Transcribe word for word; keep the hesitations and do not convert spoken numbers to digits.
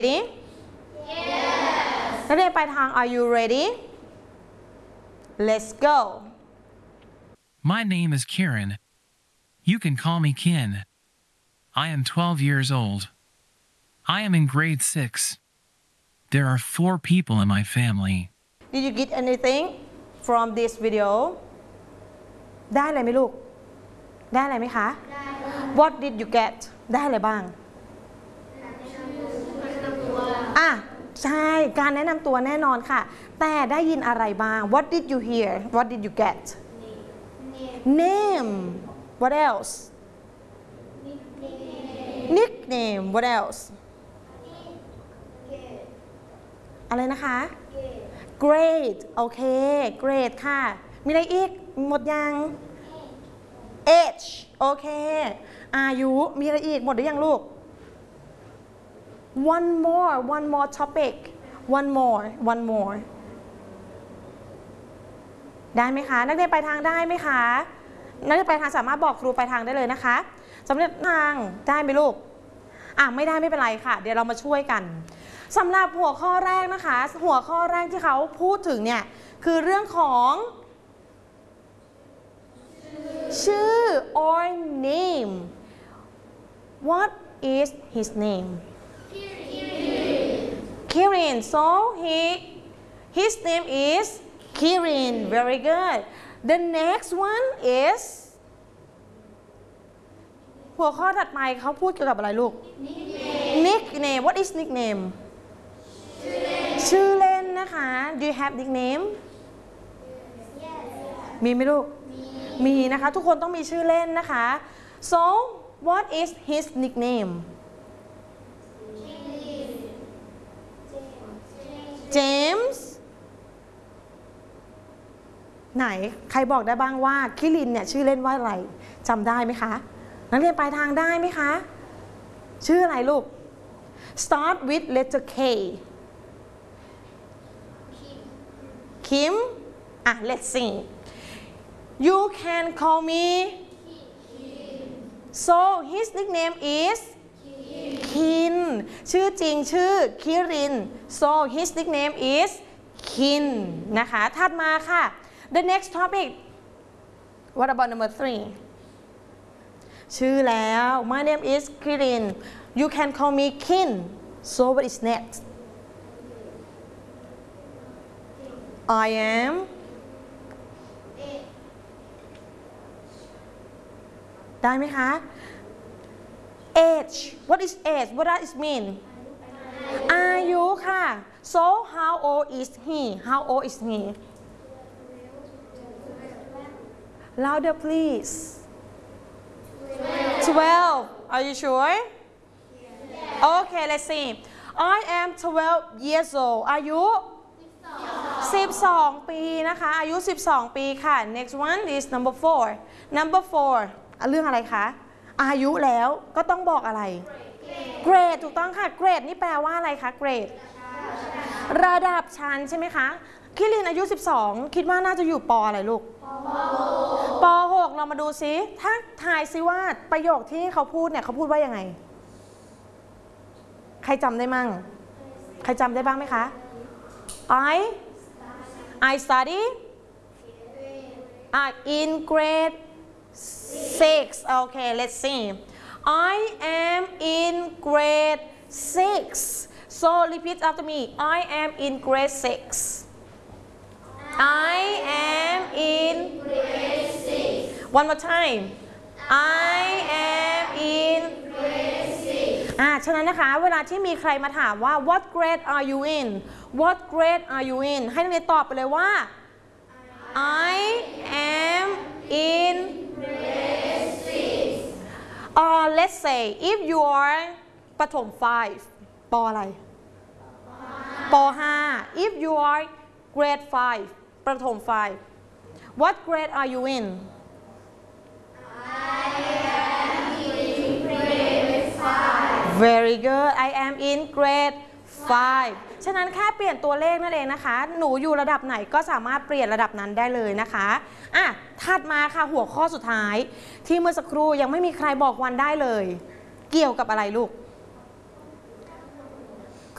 Ready? Yes. นักเรียนปลายทาง Are you ready? Let's go. My name is Kieran. You can call me Kin. I am twelve years old. I am in grade six. There are four people in my family. Did you get anything from this video? ได้อะไรไหมลูกได้อะไรไหมคะ What did you get ได้อะไรบ้างอ่ะใช่การแนะนำตัวแน่นอนค่ะแต่ได้ยินอะไรบ้าง What did you hear What did you get Name What else Nickname What else อะไรนะคะ Great โอเค Great ค่ะมีอะไรอีกหมดยัง Age โอเคอายุมีอะไรอีกหมดหรือยังลูก One more one more topic one more one more ได้ไหมคะนักเรียนปลายทางได้ไหมคะนักเรียนปลายทางสามารถบอกครูปลายทางได้เลยนะคะสำเร็จทางได้ไหมลูกอ่ะไม่ได้ไม่เป็นไรค่ะเดี๋ยวเรามาช่วยกันสำหรับหัวข้อแรกนะคะหัวข้อแรกที่เขาพูดถึงเนี่ยคือเรื่องของชื่อ or name What is his name Kirin so he his name is Kirin very good the next one is หัวข้อถัดไปเขาพูดเกี่ยวกับอะไรลูก nickname what is nickname ชื่อเล่นนะคะ do you have nickname มีไหมลูกมีนะคะทุกคนต้องมีชื่อเล่นนะคะ so what is his nickname James ไหนใครบอกได้บ้างว่าคิรินเนี่ยชื่อเล่นว่าอะไรจำได้ไหมคะนักเรียนปลายทางได้ไหมคะชื่ออะไรลูก start with letter K Kim อ่ะ let's see you can call me so his nickname is Kin ชื่อจริงชื่อคิริน so his nickname is Kin นะคะถัดมาค่ะ the next topic what about number three ชื่อแล้ว my name is Kirin you can call me Kin so what is next I amได้ไหมคะ age what is age what does it mean อายุค่ะ so how old is he how old is he louder please twelve are you sure okay let's see I am twelve years old อายุสิบสองปีนะคะอายุสิบสองปีค่ะ next one is number four number four เรื่องอะไรคะอายุแล้วก็ต้องบอกอะไร grade ถูกต้องค่ะ grade นี่แปลว่าอะไรคะ grade ระดับชั้นใช่ไหมคะคิรินอายุสิบสองคิดว่าน่าจะอยู่ป.อะไรลูกป.หกเรามาดูซิถ้าทายซิว่าประโยคที่เขาพูดเนี่ยเขาพูดว่ายังไงใครจำได้มั่งใครจำได้บ้างไหมคะ I I study I'm in grade six okay let's see I am in grade six so repeat after me I am in grade six I am in grade six one more time I am in grade six อ่าฉะนั้นนะคะเวลาที่มีใครมาถามว่า what grade are you in what grade are you in ให้นักเรียนตอบไปเลยว่า I am in grade six uh, let's say if you are ประถม five ป.อะไรป.ห้า if you are grade five ประถม five what grade are you in I am in grade five very good I am in grade five ฉะนั้นแค่เปลี่ยนตัวเลขนั่นเองนะคะหนูอยู่ระดับไหนก็สามารถเปลี่ยนระดับนั้นได้เลยนะคะอ่ะถัดมาค่ะหัวข้อสุดท้ายที่เมื่อสักครู่ยังไม่มีใครบอกวันได้เลยเกี่ยวกับอะไรลูก